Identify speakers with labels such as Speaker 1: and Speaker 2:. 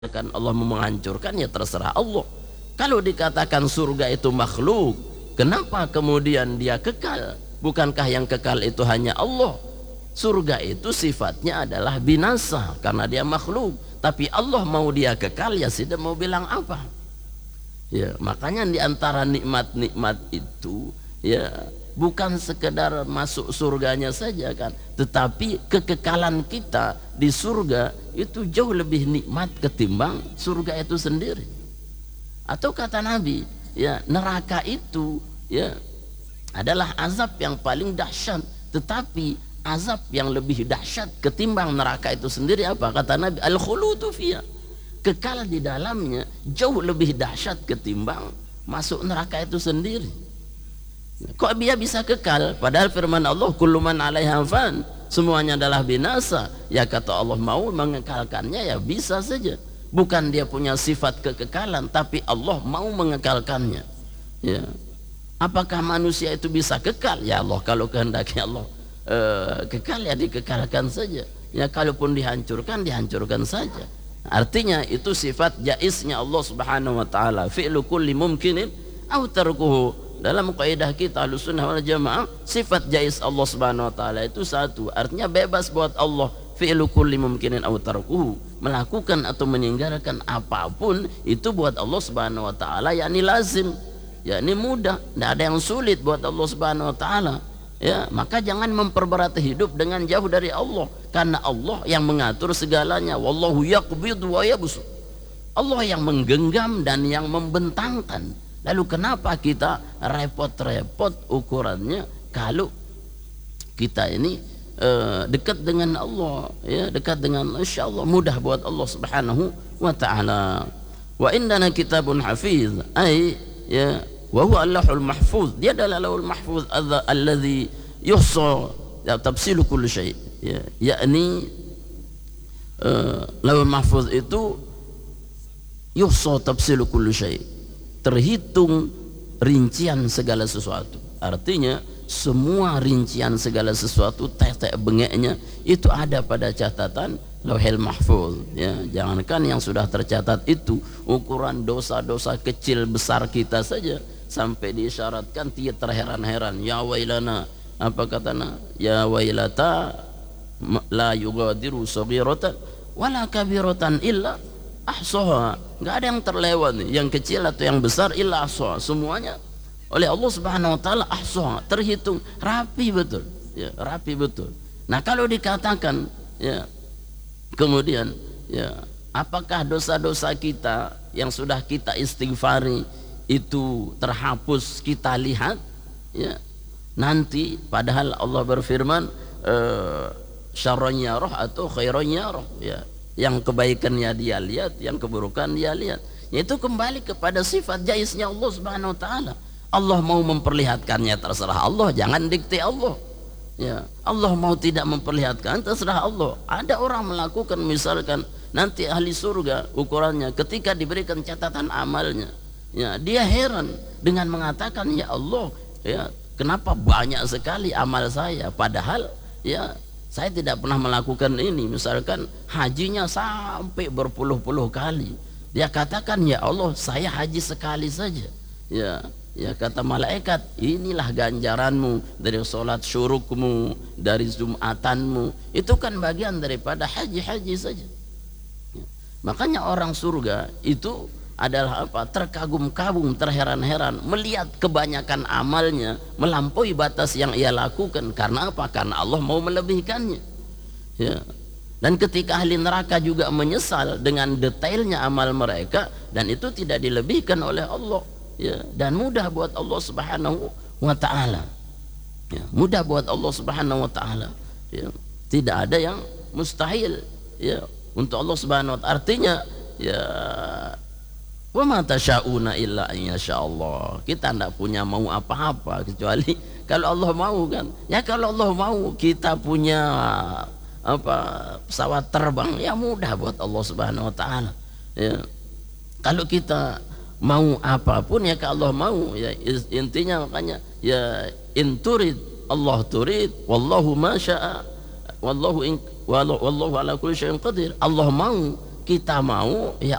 Speaker 1: kan Allah mau menghancurkan, ya terserah Allah. Kalau dikatakan surga itu makhluk, kenapa kemudian dia kekal? Bukankah yang kekal itu hanya Allah? Surga itu sifatnya adalah binasa karena dia makhluk, tapi Allah mau dia kekal, ya sudah, mau bilang apa? Ya, makanya di antara nikmat-nikmat itu, ya, bukan sekedar masuk surganya saja kan, tetapi kekekalan kita di surga itu jauh lebih nikmat ketimbang surga itu sendiri. Atau kata Nabi, ya, neraka itu, ya, adalah azab yang paling dahsyat, tetapi azab yang lebih dahsyat ketimbang neraka itu sendiri apa? Kata Nabi, al-khuludu fiha, kekal di dalamnya jauh lebih dahsyat ketimbang masuk neraka itu sendiri. Kok dia bisa kekal? Padahal firman Allah, kullu man 'alaiha fan, semuanya adalah binasa. Ya, kata Allah mau mengekalkannya, ya bisa saja. Bukan dia punya sifat kekekalan, tapi Allah mau mengekalkannya. Ya. Apakah manusia itu bisa kekal? Ya Allah, kalau kehendaknya Allah kekal, ya dikekalkan saja. Ya, kalaupun dihancurkan, dihancurkan saja. Artinya itu sifat jaiznya Allah Subhanahu wa taala, fi'lu kulli mumkinin aw tarkuhu. Dalam kaidah kita Ahlussunnah wal Jamaah, sifat jaiz Allah Subhanahu wa taala itu satu, artinya bebas buat Allah, fi'lu kulli mumkinin aw tarkuhu, melakukan atau meninggalkan apapun itu buat Allah Subhanahu wa taala yakni lazim, yakni mudah, tidak ada yang sulit buat Allah Subhanahu wa taala. Ya, maka jangan memperberat hidup dengan jauh dari Allah, karena Allah yang mengatur segalanya. Wallahu yaqbidu wa yabsut, Allah yang menggenggam dan yang membentangkan. Lalu kenapa kita repot-repot ukurannya kalau kita ini dekat dengan Allah, ya, dekat dengan Allah, insyaallah mudah buat Allah Subhanahu wa taala. Wa indana kitabun hafiz, ay, ya, wa huwa Allahul mahfuz, dia adalah Allahul mahfuz alladzi yuhsa tafsilu kulli syai', ya, yakni Allahul mahfuz itu yuhsa tafsilu kulli syai', terhitung rincian segala sesuatu. Artinya semua rincian segala sesuatu, tetek bengeknya itu ada pada catatan Lauhil Mahfuz. Ya, jangankan yang sudah tercatat itu, ukuran dosa-dosa kecil besar kita saja sampai diisyaratkan, dia terheran-heran. Ya wailana, apa katana? Ya wailata la yugadiru saghiratan wala kabiratan illa ahsaha. Nggak ada yang terlewat nih, yang kecil atau yang besar, illa ahsaha, semuanya oleh Allah Subhanahu wa taala ahsaha, terhitung rapi betul, ya, rapi betul. Nah, kalau dikatakan, ya, kemudian, ya, apakah dosa-dosa kita yang sudah kita istighfari itu terhapus kita lihat, ya, nanti, padahal Allah berfirman syarran yarah atau khairan yarah, ya, yang kebaikannya dia lihat, yang keburukan dia lihat. Yaitu kembali kepada sifat jaiznya Allah Subhanahu wa taala. Allah mau memperlihatkannya, terserah Allah, jangan dikte Allah. Ya, Allah mau tidak memperlihatkan, terserah Allah. Ada orang melakukan, misalkan nanti ahli surga ukurannya ketika diberikan catatan amalnya, ya, dia heran dengan mengatakan, ya Allah, ya, kenapa banyak sekali amal saya, padahal, ya, saya tidak pernah melakukan ini. Misalkan hajinya sampai berpuluh-puluh kali, dia katakan, ya Allah, saya haji sekali saja. Ya, ya, kata malaikat, inilah ganjaranmu dari sholat syurukmu, dari jumatanmu, itu kan bagian daripada haji saja. Ya. Makanya orang surga itu adalah apa? Terkagum-kagum, terheran-heran melihat kebanyakan amalnya melampaui batas yang ia lakukan. Karena apa? Karena Allah mau melebihkannya. Ya. Dan ketika ahli neraka juga menyesal dengan detailnya amal mereka, dan itu tidak dilebihkan oleh Allah. Ya, dan mudah buat Allah Subhanahu wa taala. Ya, mudah buat Allah Subhanahu wa taala. Ya, tidak ada yang mustahil, ya, untuk Allah Subhanahu wa taala. Artinya, ya, wa ma tasyauna illa an yasha'allah. Kita tidak punya mau apa-apa kecuali kalau Allah mau, kan. Ya, kalau Allah mau kita punya apa, pesawat terbang, ya mudah buat Allah Subhanahu wa taala. Ya. Kalau kita mau apapun, ya kalau Allah mau, ya, intinya makanya, ya, in turid Allah turid, wallahu ma syaa, wallahu ala kulli syai'in qadir. Allah mau, kita mau ya